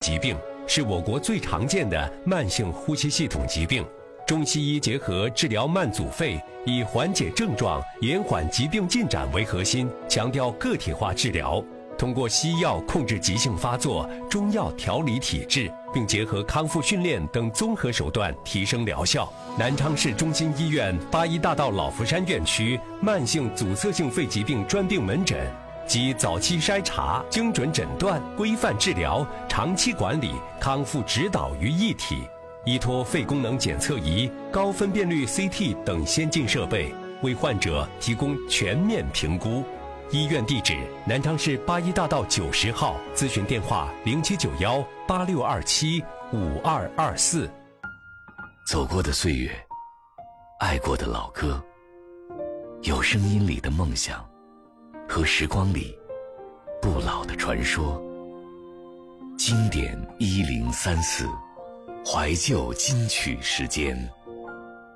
疾病，是我国最常见的慢性呼吸系统疾病。中西医结合治疗慢阻肺，以缓解症状、延缓疾病进展为核心，强调个体化治疗。通过西药控制急性发作，中药调理体质，并结合康复训练等综合手段提升疗效。南昌市中心医院81大道老福山院区慢性阻塞性肺疾病专病门诊，集早期筛查、精准诊断、规范治疗、长期管理、康复指导于一体，依托肺功能检测仪、高分辨率 CT 等先进设备，为患者提供全面评估。医院地址：南昌市81大道90号，咨询电话079186275224。 走过的岁月，爱过的老歌，有声音里的梦想，和时光里不老的传说。经典1034，怀旧金曲时间。